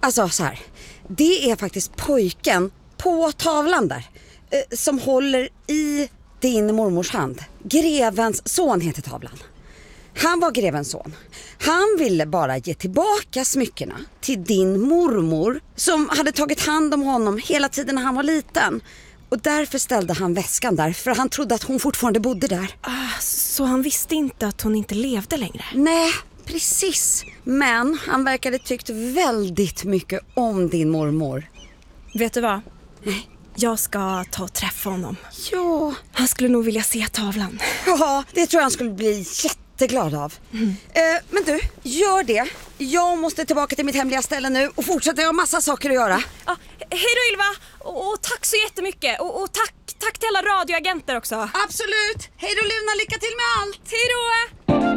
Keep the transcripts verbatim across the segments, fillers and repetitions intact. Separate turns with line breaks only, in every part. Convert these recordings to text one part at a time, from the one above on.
Alltså så här, det är faktiskt pojken på tavlan där eh, som håller i din mormors hand. Grevens son heter tavlan. Han var grevens son. Han ville bara ge tillbaka smyckena till din mormor som hade tagit hand om honom hela tiden när han var liten. Och därför ställde han väskan där, för han trodde att hon fortfarande bodde där.
Ah, så han visste inte att hon inte levde längre?
Nej, precis. Men han verkade tyckt väldigt mycket om din mormor.
Vet du vad?
Nej.
Jag ska ta och träffa honom.
Ja.
Han skulle nog vilja se tavlan.
Ja, det tror jag han skulle bli jätteglad av. Mm. Eh, men du, gör det. Jag måste tillbaka till mitt hemliga ställe nu och fortsätta, jag har massa saker att göra.
Ja, hej då Ylva, och, och tack så jättemycket. Och, och tack, tack till alla radioagenter också.
Absolut. Hej då Luna, lycka till med allt.
Hej då.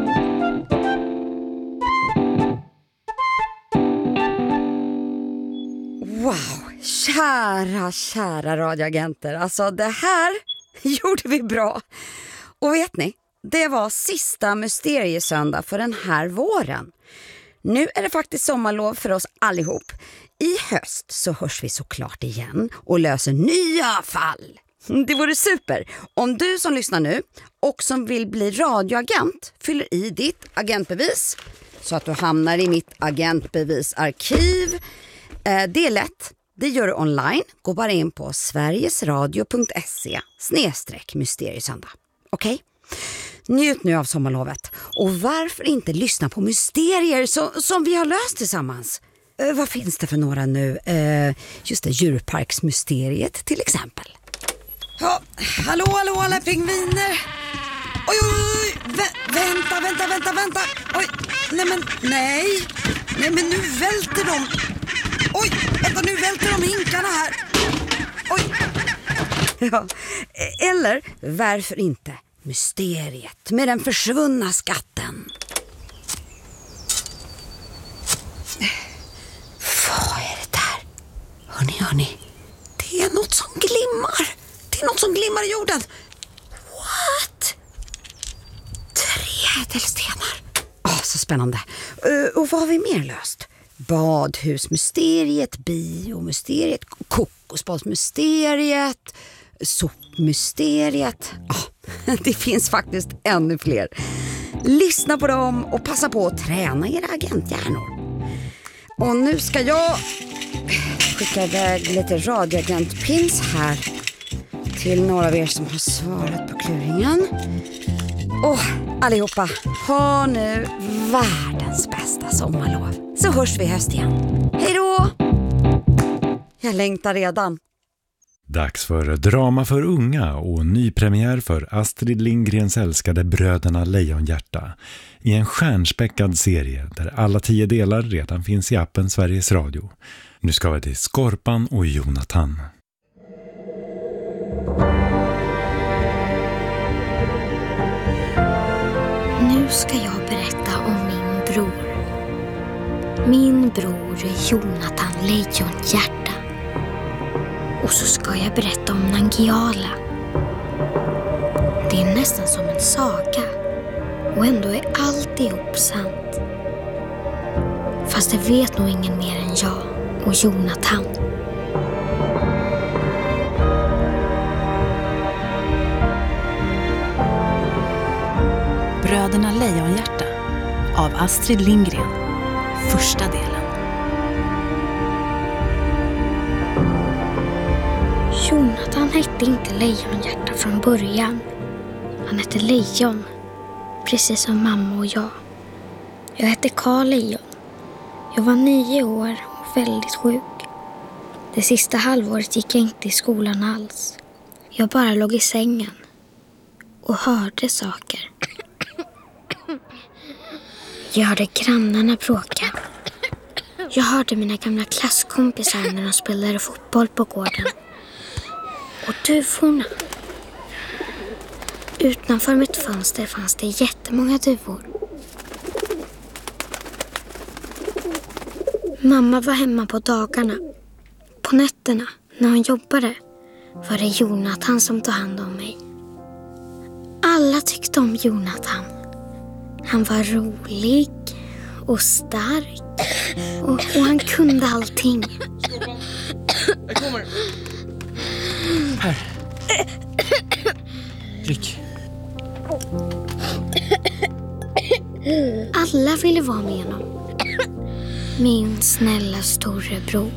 Wow, kära, kära radioagenter. Alltså det här gjorde vi bra. Och vet ni, det var sista mysteriesöndag för den här våren. Nu är det faktiskt sommarlov för oss allihop. I höst så hörs vi såklart igen och löser nya fall. Det vore super om du som lyssnar nu och som vill bli radioagent fyller i ditt agentbevis så att du hamnar i mitt agentbevisarkiv. Det är lätt. Det gör du online. Gå bara in på sverigesradio.se snedstreck mysteriesöndag. Okej? Okay? Njut nu av sommarlovet. Och varför inte lyssna på mysterier som, som vi har löst tillsammans? Eh, vad finns det för några nu? Eh, just det, djurparksmysteriet till exempel. Ja, hallå, hallå alla pingviner. Oj, oj, oj. Vä- vänta, vänta, vänta, vänta. Oj, nej men, nej. Nej men nu välter de. Oj, vänta, nu välter de hinkarna här. Oj. Ja, eller varför inte mysteriet med den försvunna skatten. Vad är det där? Hörrni, hörni. Det är något som glimmar. Det är något som glimmar i jorden. What? Tre ädelstenar. Åh, så spännande. Uh, och vad har vi mer löst? Badhusmysteriet, biomysteriet, kokosbollsmysteriet, sopmysteriet. Ah, det finns faktiskt ännu fler. Lyssna på dem och passa på att träna era agenthjärnor. Och nu ska jag skicka iväg lite radioagentpins här till några av er som har svarat på kluringen. Och allihopa, ha nu världens bästa sommarlov. Så hörs vi i höst igen. Hej då! Jag längtar redan.
Dags för drama för unga och nypremiär för Astrid Lindgrens älskade Bröderna Lejonhjärta i en stjärnspäckad serie där alla tio delar redan finns i appen Sveriges Radio. Nu ska vi till Skorpan och Jonatan.
Nu ska jag berätta om min bror. Min bror Jonatan Lejonhjärta. Och så ska jag berätta om Nangiala. Det är nästan som en saga. Och ändå är alltihop sant. Fast det vet nog ingen mer än jag och Jonatan.
Bröderna Lejonhjärta av Astrid Lindgren. Första delen.
Jonatan hette inte Lejonhjärta från början. Han hette Lejon. Precis som mamma och jag. Jag hette Karl Lejon. Jag var nio år och väldigt sjuk. Det sista halvåret gick jag inte i skolan alls. Jag bara låg i sängen. Och hörde saker. Jag hörde grannarna bråka. Jag hörde mina gamla klasskompisar när de spelade fotboll på gården. Och duvorna. Utanför mitt fönster fanns det jättemånga duvor. Mamma var hemma på dagarna. På nätterna, när hon jobbade, var det Jonatan som tog hand om mig. Alla tyckte om Jonatan. Han var rolig och stark. Och, och han kunde allting.
Jag kommer. Här. Drick.
Alla ville vara med honom. Min snälla storebror.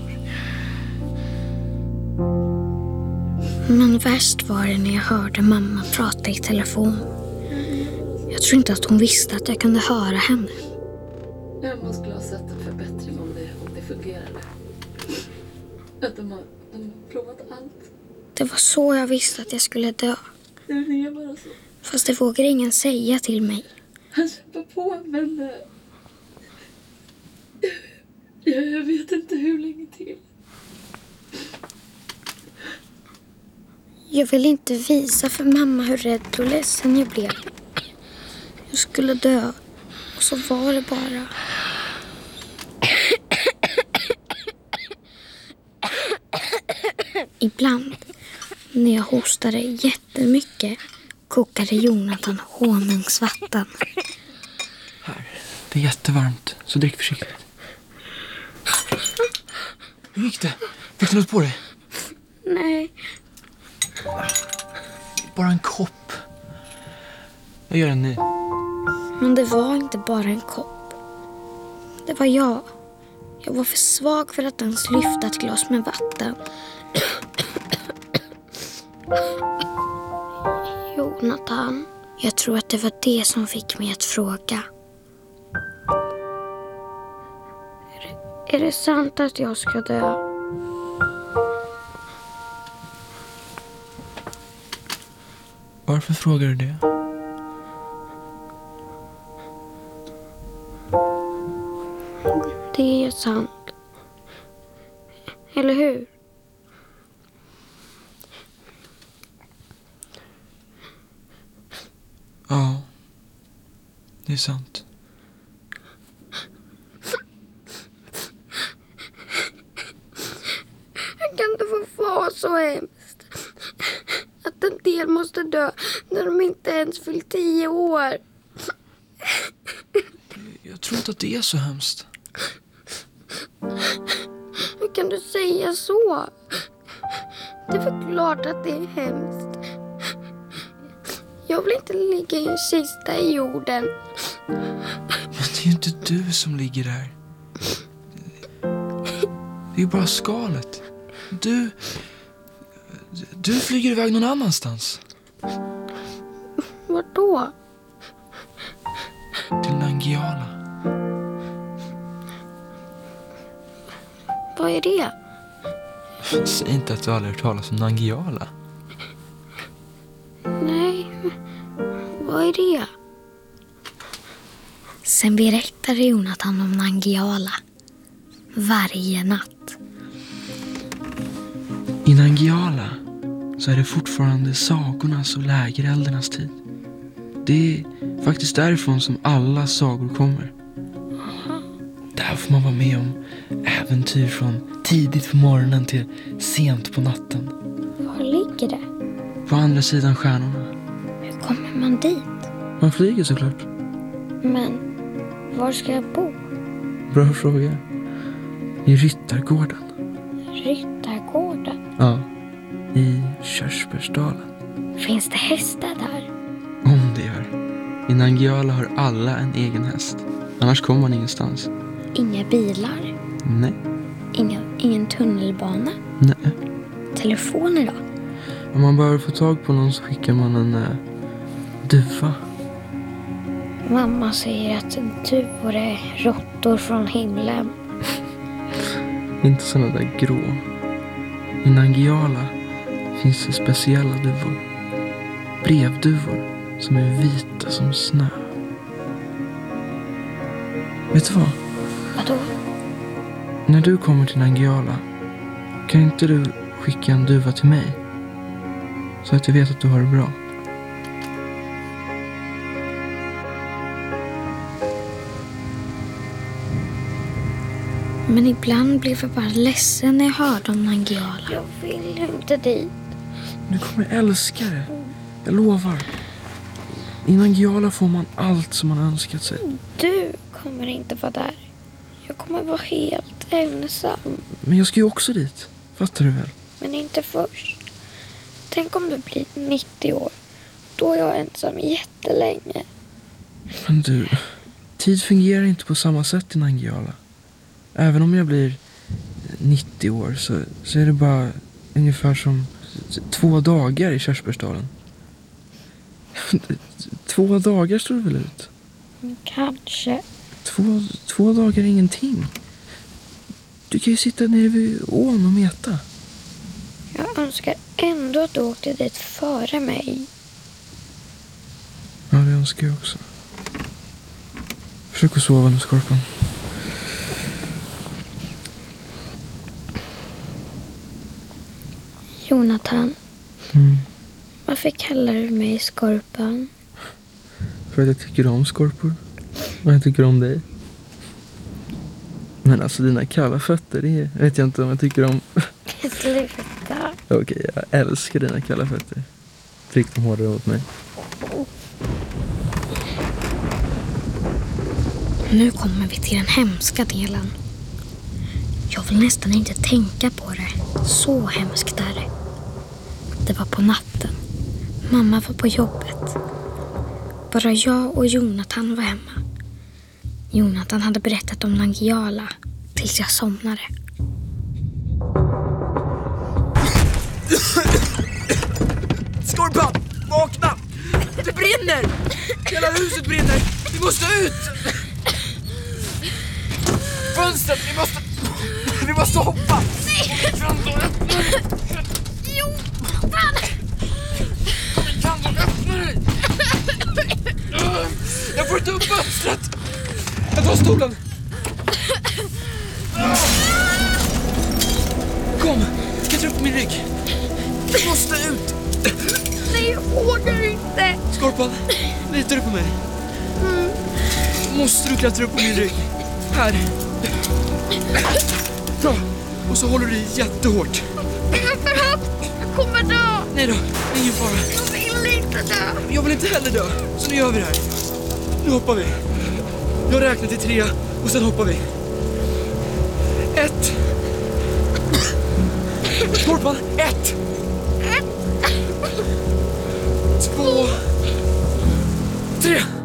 Men värst var det när jag hörde mamma prata i telefon. Jag tror inte att hon visste att jag kunde höra henne.
Jag skulle ha sett en förbättring om det, om det fungerade. Att de har, de har provat allt.
Det var så jag visste att jag skulle dö.
Det är bara så.
Fast det vågar ingen säga till mig.
Han kämpar på, men... Uh, jag, jag vet inte hur länge till.
Jag ville inte visa för mamma hur rädd och ledsen jag blev. Jag skulle dö. Och så var det bara. Ibland, när jag hostade jättemycket, kokade Jonathan honungsvatten.
Här. Det är jättevarmt, så drick försiktigt. Hur gick det? Fick du något på dig?
Nej.
Bara en kopp. Jag gör en ny.
Men det var inte bara en kopp. Det var jag. Jag var för svag för att ens lyfta ett glas med vatten. Jonathan, jag tror att det var det som fick mig att fråga. Är det, är det sant att jag ska dö?
Varför frågar du det?
Det är sant. Eller hur?
Ja, det är sant.
Kan det få vara så hemskt? Att en del måste dö när de inte ens fyllt tio år.
Jag tror inte att det är så hemskt.
Hur kan du säga så? Det är väl klart att det är hemskt. Jag vill inte ligga i en kista i jorden.
Men det är ju inte du som ligger där. Det är ju bara skalet. Du... Du flyger iväg någon annanstans.
Vart då?
Till Nangijala.
Vad är det?
Säg inte att du aldrig hört talas om Nangijala.
Nej, vad är det? Sen berättade Jonathan om Nangijala varje natt.
I Nangijala så är det fortfarande sagornas och lägereldernas tid. Det är faktiskt därifrån som alla sagor kommer. Där får man vara med om äventyr från tidigt på morgonen till sent på natten.
Var ligger det?
På andra sidan stjärnorna.
Hur kommer man dit?
Man flyger såklart.
Men var ska jag bo?
Bra fråga. I Ryttargården.
Ryttargården?
Ja, i Körsbärsdalen.
Finns det hästar där?
Om det gör. I Nangijala har alla en egen häst. Annars kommer man ingenstans.
Inga bilar?
Nej.
Inga, ingen tunnelbana?
Nej.
Telefoner då?
Om man behöver få tag på någon så skickar man en äh, duva.
Mamma säger att duvor är råttor från himlen.
Inte sådana där grå. I Nangijala finns det speciella duvor. Brevduvor som är vita som snö. Vet du vad?
Vadå?
När du kommer till Nangijala, kan inte du skicka en duva till mig? Så att jag vet att du har det bra.
Men ibland blev jag bara ledsen när jag hörde om Nangijala. Jag vill inte dit.
Du kommer älska det. Jag lovar. I Nangijala får man allt som man önskat sig.
Du kommer inte vara där. Jag kommer vara helt ensam.
Men jag ska ju också dit. Fattar du väl?
Men inte först. Tänk om du blir nittio år. Då är jag ensam jättelänge.
Men du, tid fungerar inte på samma sätt i Nangijala. Även om jag blir nittio år så, så är det bara ungefär som två dagar i Körsbärsdalen. Två dagar står det väl ut?
Kanske.
Två, två dagar är ingenting. Du kan ju sitta nere vid ån och meta.
Jag önskar ändå att du åkte dit före mig.
Ja, det önskar jag också. Försök att sova nu, Skorpan.
Jonathan,
Mm.
varför kallar du mig Skorpan?
För att jag tycker om skorpor. Och jag tycker om dig. Men alltså dina kalla fötter, det vet jag inte om jag tycker om.
Sluta.
Okej, jag älskar dina kalla fötter. Tryck dem hårdare mot mig.
Nu kommer vi till den hemska delen. Jag vill nästan inte tänka på det. Så hemskt är det. Det var på natten. Mamma var på jobbet. Bara jag och Jonathan var hemma. Jonathan hade berättat om Nangijala tills jag somnade.
Skorpan, vakna! Det brinner! Hela huset brinner! Vi måste ut! Fönstret, vi måste... Vi måste hoppa! Nej!
Jonathan!
Kan du öppna dig? Jag får inte upp fönstret! Jag tar stolen! Kom, klättra upp på min rygg! Vi måste ut!
Nej, jag vågar inte.
Skorpan, litar du på mig? Mm. Måste du klättra upp på min rygg? Här. Bra. Och så håller du i jättehårt.
Det är för högt. Jag kommer dö.
Nej då, ingen fara.
Jag vill inte dö.
Jag vill inte heller dö. Så nu gör vi det här. Nu hoppar vi. Jag räknar till tre och sen hoppar vi. Ett. Skorpan, ett. Två. Tre.